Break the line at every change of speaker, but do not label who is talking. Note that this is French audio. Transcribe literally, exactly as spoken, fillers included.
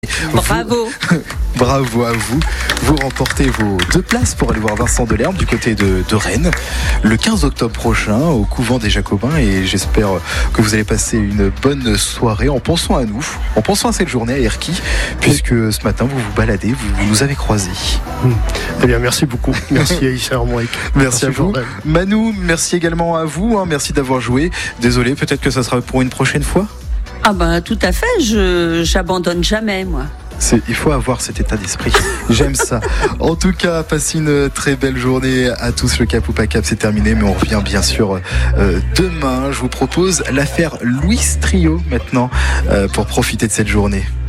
Bravo.
Vous, bravo à vous. Vous remportez vos deux places pour aller voir Vincent Delerme du côté de, de Rennes le quinze octobre prochain au couvent des Jacobins, et j'espère que vous allez passer une bonne soirée en pensant à nous, en pensant à cette journée à Erquy, puisque ce matin vous vous baladez, vous, vous nous avez croisés.
Mmh. Eh bien, merci beaucoup. Merci Aïssa Armoïk.
Merci, merci à vous.
Jordan.
Manu, merci également à vous. Hein, merci d'avoir joué. Désolé, peut-être que ça sera pour une prochaine fois.
Ah ben tout à fait, je j'abandonne jamais moi.
C'est, il faut avoir cet état d'esprit. J'aime ça. En tout cas, passez une très belle journée à tous. Le Cap ou pas Cap, c'est terminé, mais on revient bien sûr euh, demain. Je vous propose l'affaire Louis Trio maintenant euh, pour profiter de cette journée.